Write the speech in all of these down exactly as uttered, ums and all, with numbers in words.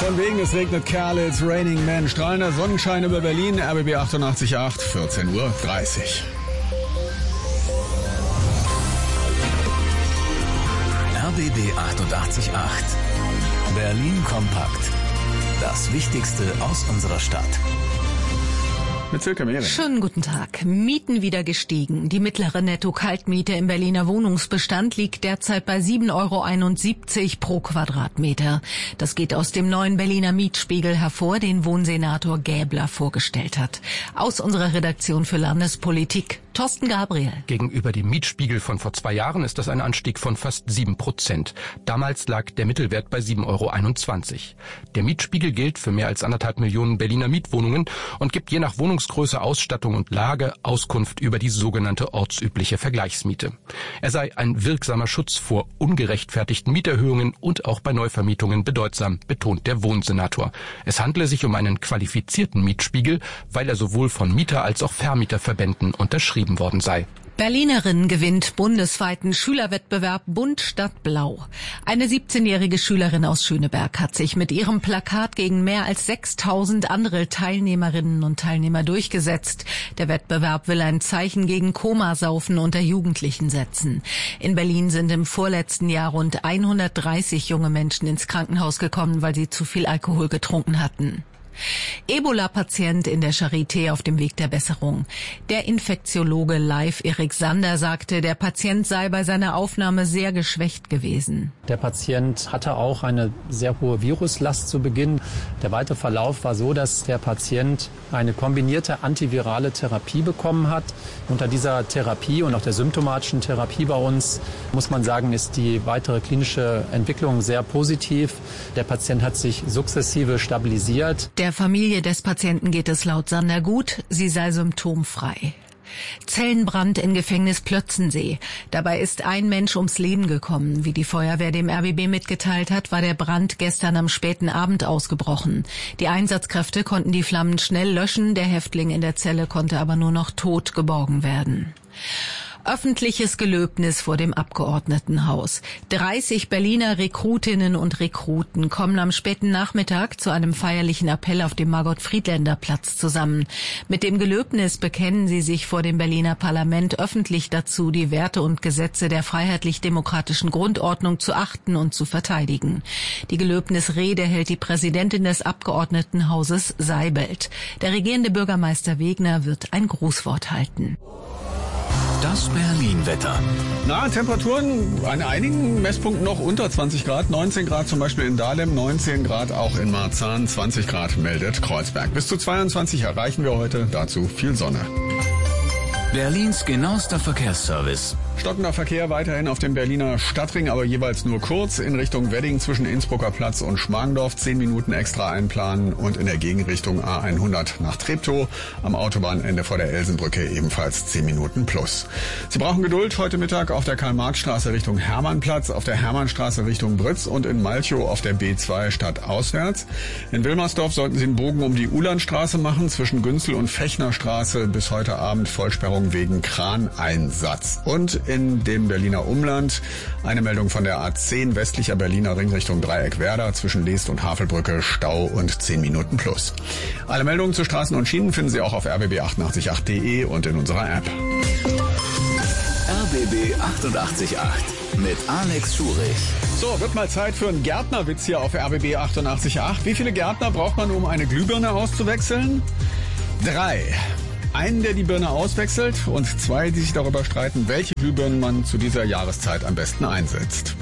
Von wegen, es regnet Kerle, it's raining men. Strahlender Sonnenschein über Berlin, R B B achtundachtzig Komma acht, vierzehn Uhr dreißig. R B B achtundachtzig Komma acht. Berlin kompakt. Das Wichtigste aus unserer Stadt. Mit Silke Mehring. Schönen guten Tag. Mieten wieder gestiegen. Die mittlere Netto-Kaltmiete im Berliner Wohnungsbestand liegt derzeit bei sieben Euro einundsiebzig pro Quadratmeter. Das geht aus dem neuen Berliner Mietspiegel hervor, den Wohnsenator Gäbler vorgestellt hat. Aus unserer Redaktion für Landespolitik, Thorsten Gabriel. Gegenüber dem Mietspiegel von vor zwei Jahren ist das ein Anstieg von fast sieben Prozent. Damals lag der Mittelwert bei sieben Euro einundzwanzig. Der Mietspiegel gilt für mehr als anderthalb Millionen Berliner Mietwohnungen und gibt je nach Wohnungsgröße, Ausstattung und Lage Auskunft über die sogenannte ortsübliche Vergleichsmiete. Er sei ein wirksamer Schutz vor ungerechtfertigten Mieterhöhungen und auch bei Neuvermietungen bedeutsam, betont der Wohnsenator. Es handle sich um einen qualifizierten Mietspiegel, weil er sowohl von Mieter- als auch Vermieterverbänden unterschrieben worden sei. Berlinerin gewinnt bundesweiten Schülerwettbewerb Bunt statt Blau. Eine siebzehnjährige Schülerin aus Schöneberg hat sich mit ihrem Plakat gegen mehr als sechstausend andere Teilnehmerinnen und Teilnehmer durchgesetzt. Der Wettbewerb will ein Zeichen gegen Komasaufen unter Jugendlichen setzen. In Berlin sind im vorletzten Jahr rund hundertdreißig junge Menschen ins Krankenhaus gekommen, weil sie zu viel Alkohol getrunken hatten. Ebola-Patient in der Charité auf dem Weg der Besserung. Der Infektiologe Leif Erik Sander sagte, der Patient sei bei seiner Aufnahme sehr geschwächt gewesen. Der Patient hatte auch eine sehr hohe Viruslast zu Beginn. Der weitere Verlauf war so, dass der Patient eine kombinierte antivirale Therapie bekommen hat. Unter dieser Therapie und auch der symptomatischen Therapie bei uns, muss man sagen, ist die weitere klinische Entwicklung sehr positiv. Der Patient hat sich sukzessive stabilisiert. Der Familie des Patienten geht es laut Sander gut, sie sei symptomfrei. Zellenbrand in Gefängnis Plötzensee. Dabei ist ein Mensch ums Leben gekommen. Wie die Feuerwehr dem R B B mitgeteilt hat, war der Brand gestern am späten Abend ausgebrochen. Die Einsatzkräfte konnten die Flammen schnell löschen, der Häftling in der Zelle konnte aber nur noch tot geborgen werden. Öffentliches Gelöbnis vor dem Abgeordnetenhaus. dreißig Berliner Rekrutinnen und Rekruten kommen am späten Nachmittag zu einem feierlichen Appell auf dem Margot-Friedländer-Platz zusammen. Mit dem Gelöbnis bekennen sie sich vor dem Berliner Parlament öffentlich dazu, die Werte und Gesetze der freiheitlich-demokratischen Grundordnung zu achten und zu verteidigen. Die Gelöbnisrede hält die Präsidentin des Abgeordnetenhauses Seibelt. Der regierende Bürgermeister Wegner wird ein Grußwort halten. Das Berlin-Wetter. Na, Temperaturen an einigen Messpunkten noch unter zwanzig Grad. neunzehn Grad zum Beispiel in Dahlem, neunzehn Grad auch in Marzahn, zwanzig Grad meldet Kreuzberg. Bis zu zweiundzwanzig erreichen wir heute, dazu viel Sonne. Berlins genauester Verkehrsservice. Stockender Verkehr weiterhin auf dem Berliner Stadtring, aber jeweils nur kurz in Richtung Wedding zwischen Innsbrucker Platz und Schmargendorf. Zehn Minuten extra einplanen und in der Gegenrichtung A hundert nach Treptow. Am Autobahnende vor der Elsenbrücke ebenfalls zehn Minuten plus. Sie brauchen Geduld heute Mittag auf der Karl-Marx-Straße Richtung Hermannplatz, auf der Hermannstraße Richtung Britz und in Malchow auf der B zwei stadtauswärts. In Wilmersdorf sollten Sie einen Bogen um die Ulandstraße machen, zwischen Günzel und Fechnerstraße bis heute Abend Vollsperrung wegen Kraneinsatz. Und in dem Berliner Umland eine Meldung von der A zehn westlicher Berliner Ring Richtung Dreieckwerder zwischen Leest und Havelbrücke, Stau und zehn Minuten plus. Alle Meldungen zu Straßen und Schienen finden Sie auch auf r b b achtundachtzig Komma acht punkt de und in unserer App. R B B achtundachtzig Komma acht mit Alex Schurich. So, wird mal Zeit für einen Gärtnerwitz hier auf R B B achtundachtzig Komma acht. Wie viele Gärtner braucht man, um eine Glühbirne auszuwechseln? Drei. Einen, der die Birne auswechselt und zwei, die sich darüber streiten, welche Glühbirnen man zu dieser Jahreszeit am besten einsetzt.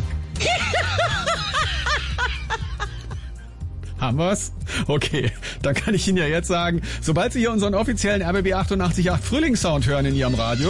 Haben wir's? Okay, dann kann ich Ihnen ja jetzt sagen, sobald Sie hier unseren offiziellen R B B achtundachtzig Komma acht Frühlingssound hören in Ihrem Radio,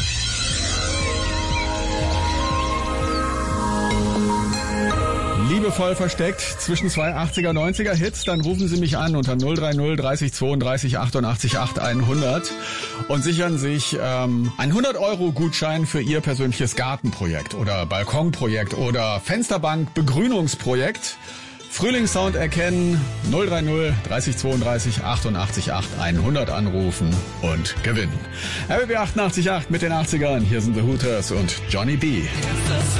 liebevoll versteckt zwischen zwei achtziger, neunziger Hits, dann rufen Sie mich an unter null drei null dreißig zweiunddreißig achtundachtzig acht hundert und sichern sich ähm, einen hundert Euro Gutschein für Ihr persönliches Gartenprojekt oder Balkonprojekt oder Fensterbank-Begrünungsprojekt. Frühlingssound erkennen, null drei null dreißig zweiunddreißig achtundachtzig acht hundert anrufen und gewinnen. R B B achtundachtzig Komma acht mit den achtzigern, hier sind The Hooters und Johnny B.